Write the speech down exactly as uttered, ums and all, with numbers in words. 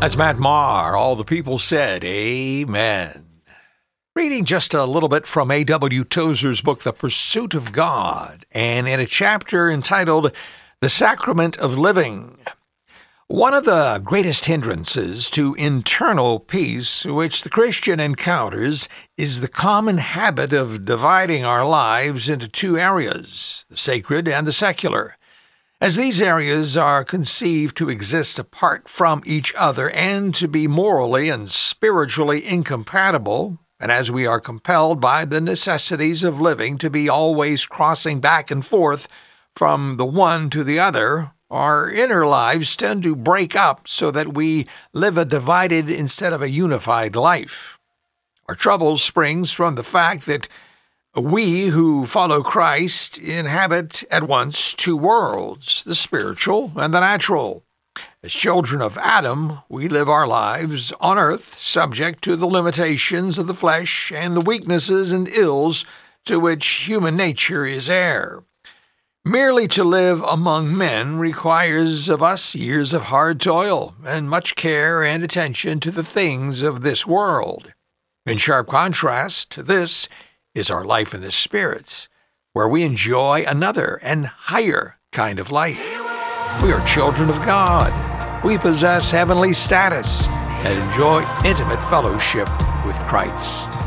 That's Matt Maher. All the people said, amen. Reading just a little bit from A W Tozer's book, The Pursuit of God, and in a chapter entitled The Sacrament of Living. One of the greatest hindrances to internal peace which the Christian encounters is the common habit of dividing our lives into two areas, the sacred and the secular. As these areas are conceived to exist apart from each other and to be morally and spiritually incompatible, and as we are compelled by the necessities of living to be always crossing back and forth from the one to the other, our inner lives tend to break up so that we live a divided instead of a unified life. Our trouble springs from the fact that we who follow Christ inhabit at once two worlds, the spiritual and the natural. As children of Adam, we live our lives on earth subject to the limitations of the flesh and the weaknesses and ills to which human nature is heir. Merely to live among men requires of us years of hard toil and much care and attention to the things of this world. In sharp contrast to this is our life in the spirits, where we enjoy another and higher kind of life. We are children of God. We possess heavenly status and enjoy intimate fellowship with Christ.